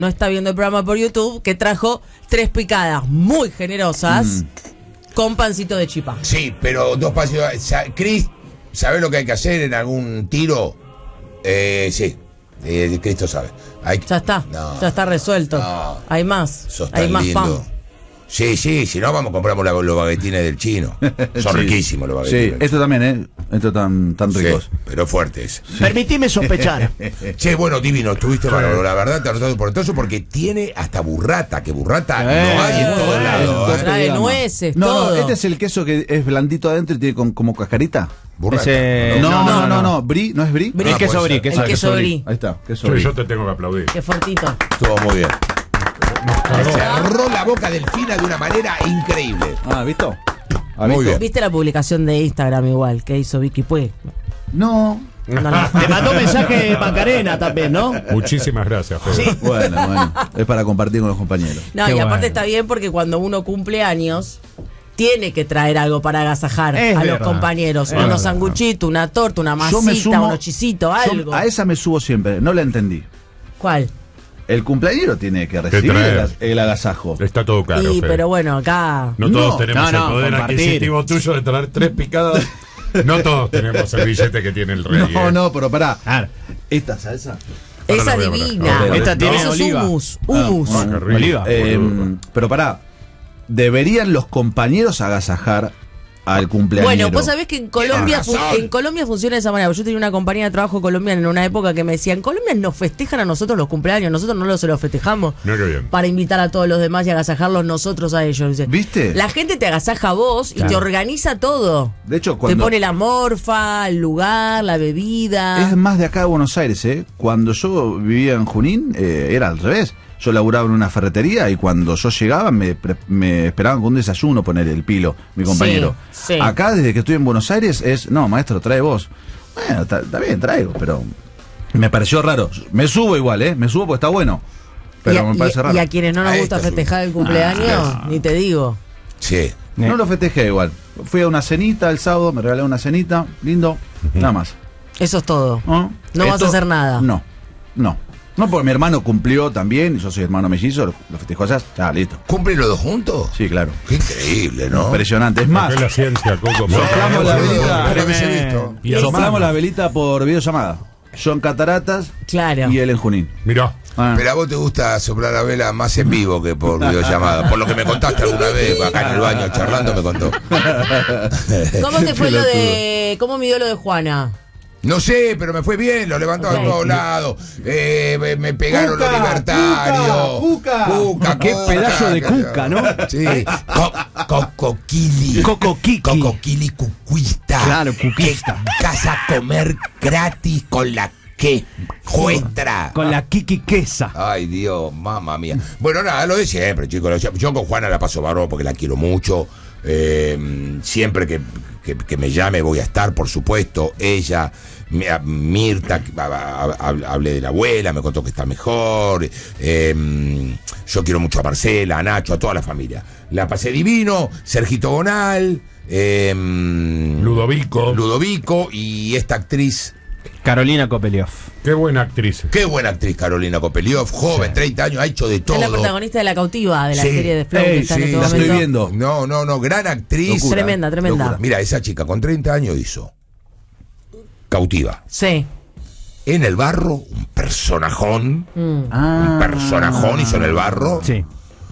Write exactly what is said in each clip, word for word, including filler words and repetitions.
no está viendo el programa por YouTube, que trajo tres picadas muy generosas mm. con pancito de chipá. Sí, pero dos pancitos. Cris, ¿sabés lo que hay que hacer en algún tiro? Eh, sí, eh, Cristo sabe. Hay... Ya está, no, ya está resuelto. No, hay más, sos hay tan más lindo. pan. Sí, sí, si no vamos compramos la, los baguetines del chino. Son sí. riquísimos los baguetines. Sí, esto también, ¿eh? Esto tan, tan ricos. Sí, pero fuertes. Sí. Permitime sospechar. Che, bueno, divino, estuviste sí. bárbaro. La verdad, te ha notado por eso porque tiene hasta burrata, que burrata eh, no hay en todos eh, lados. Eh. Trae nueces, no, todo. No, este es el queso que es blandito adentro y tiene con, como cascarita. Burrata. Ese... No, no, no, no, no. Brie, ¿no es brie? Brie. Ah, queso brie, queso, el queso brie. Ahí está, queso sí, brie. Yo te tengo que aplaudir. Qué fortito. Estuvo muy bien. Cerró la boca Delfina de una manera increíble. Ah, ¿visto? Ah, muy bien. ¿Viste la publicación de Instagram igual que hizo Vicky Pue? No. No, no. Te mandó mensaje Macarena también, ¿no? Muchísimas gracias, Fede. Sí. Bueno, bueno. Es para compartir con los compañeros. No, Qué y bueno. aparte está bien porque cuando uno cumple años tiene que traer algo para agasajar es a verdad. los compañeros. Es unos verdad. sanguchitos, una torta, una Yo me masita, sumo- unos chisitos, algo. Yo a esa me subo siempre. No la entendí. ¿Cuál? El cumpleañero tiene que recibir traer. el, agas- el agasajo. Está todo claro, Sí, Fede. pero bueno, acá... No todos No, tenemos no, no, el poder compartir. adquisitivo tuyo de traer tres picadas. No todos tenemos el billete que tiene el rey. No, ¿eh? no, pero pará. Claro. Esta salsa. Esa Ahora la voy a divina. poner. Esta tiene Eso es oliva. hummus, hummus. Ah, qué rico, Oliva. Eh, boludo. pero pará. Deberían los compañeros agasajar al cumpleañero. Bueno, vos sabés que en Colombia, Tienes fu- razón. en Colombia funciona de esa manera. Yo tenía una compañía de trabajo colombiana en una época que me decía, en Colombia nos festejan a nosotros los cumpleaños, nosotros no los se los festejamos. Mira qué bien. Para invitar a todos los demás y agasajarlos nosotros a ellos. Dice. ¿Viste? La gente te agasaja a vos y Claro. te organiza todo. De hecho, Te cuando pone la morfa, el lugar, la bebida. es más de acá de Buenos Aires, ¿eh? Cuando yo vivía en Junín, eh, era al revés. Yo laburaba en una ferretería y cuando yo llegaba me, pre- me esperaban con un desayuno poner el pilo, mi compañero. Sí, sí. Acá, desde que estoy en Buenos Aires, es, no, maestro, trae vos. Bueno, está está bien, traigo, pero me pareció raro. Me subo igual, ¿eh? Me subo porque está bueno. Pero y, a, me parece y- raro. y a quienes no nos A gusta esta festejar el cumpleaños, Ah, ni te digo. Sí. No lo festejé igual. Fui a una cenita el sábado, me regalé una cenita, lindo, nada más. Eso es todo. ¿No? No vas a hacer nada. No, no. No, porque mi hermano cumplió también, yo soy hermano mellizo, lo lo festejó allá, ya, listo. ¿Cumplen los dos juntos? Sí, claro. Qué increíble, ¿no? Impresionante. Es más, Es la ciencia, Coco. soplamos la boludo, velita, es lo que se ha visto. Y soplamos hermano. la velita por videollamada. Yo en Cataratas Claro. y él en Junín. Mirá. Ah. Pero a vos te gusta soplar la vela más en vivo que por videollamada. Por lo que me contaste alguna vez, acá en el baño charlando me contó. ¿Cómo te fue lo de... ¿Cómo midió lo de Juana? No sé, pero me fue bien, lo levantó Ok. a todos lados. Eh, me, me pegaron Cuca, los libertarios. Cuca, Cuca, Qué cuca, pedazo de cuca, ¿no? Sí. Co- Cocoquili. Cocoquiqui. Cocoquili cucuista. Claro, cuquista. Que casa a comer gratis con la que juestra. Con la Kiki Quesa. Ay, Dios, mamá mía. Bueno, nada, lo de siempre, chicos. lo de siempre. Yo con Juana la paso bárbaro porque la quiero mucho. Eh, siempre que, que, que me llame voy a estar, por supuesto. Ella, mi- a- Mirta, a- a- a- hablé de la abuela, me contó que está mejor. Eh, yo quiero mucho a Marcela, a Nacho, a toda la familia. La pasé divino. Sergito Bonal, eh, Ludovico. Ludovico y esta actriz. Carolina Kopeliov. Qué buena actriz. Qué buena actriz Carolina Kopeliov, joven, Sí. treinta años, ha hecho de todo. Es la protagonista de La Cautiva, de la Sí. serie de Flow Ey, que está en sí, este la momento. estoy viendo. No, no, no, gran actriz. Locura. Tremenda, tremenda. Locura. Mira, esa chica con treinta años hizo Cautiva. Sí. En el barro, un personajón. Mm. Ah. Un personajón hizo en el barro. Sí.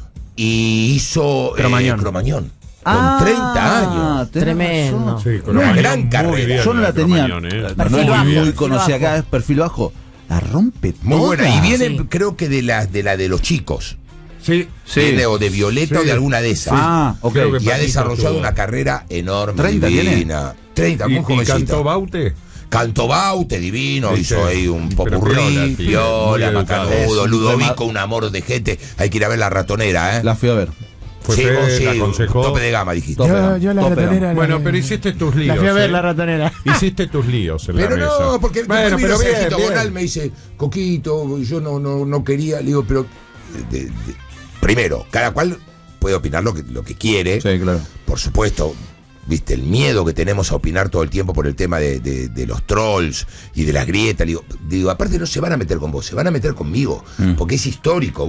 Y hizo eh, Cromañón. Cromañón. Con Ah, treinta años. tenés Tremendo. razón. Sí, con Una Cromañón, gran muy carrera. bien, Yo no la tenía. Cromañón, ¿eh? No Perfil es bajo, muy perfil conocida bajo. acá, es perfil bajo. La rompe Muy toda. buena. Y viene, Sí. creo que de la de la de los chicos. Sí, Sí. Viene o de Violeta Sí. o de alguna de esas. Ah, ok. Creo que Y ha Paquito desarrollado tuvo. una carrera enorme, ¿treinta tiene? divina. treinta, ¿Y, muy y jovencita. cantó Baute? Cantó Baute, divino, Sí, hizo sí. ahí un Pero popurrí, piola, tío, Viola, muy educado. Macanudo, Es un Ludovico, tema- un amor de gente. Hay que ir a ver La Ratonera, ¿eh? La fui a ver. Fue Sí, Fede, vos sí, la aconsejó. tope de gama, dijiste. Tope. Yo, yo la Tope. ratonera. Bueno, la- pero hiciste tus líos. La fui a ver, ¿eh? la ratonera. Hiciste tus líos en Pero la mesa. no, porque bueno, después pero vino bien, Sergito bien. Bonal, me dice, Coquito, yo no, no, no quería. Le digo, pero de- de- primero, cada cual puede opinar lo que, lo que quiere. Sí, claro. Por supuesto, viste, el miedo que tenemos a opinar todo el tiempo por el tema de, de, de los trolls y de las grietas. Digo, digo, aparte no se van a meter con vos, se van a meter conmigo, mm. porque es histórico.